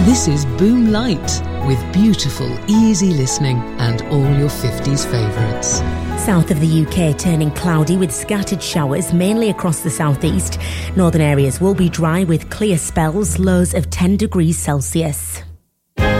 This is Boom Light, with beautiful, easy listening and all your 50s favourites. South of the UK turning cloudy with scattered showers, mainly across the southeast. Northern areas will be dry with clear spells, lows of 10 degrees Celsius.